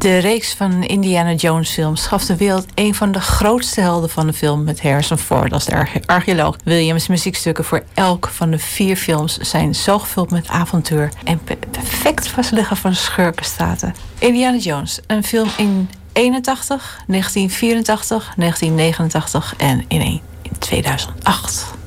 De reeks van Indiana Jones films gaf de wereld een van de grootste helden van de film met Harrison Ford als de archeoloog. Williams' muziekstukken voor elk van de 4 films zijn zo gevuld met avontuur en perfect vastleggen van schurkenstaten. Indiana Jones, een film in 1981, 1984, 1989 en in 2008.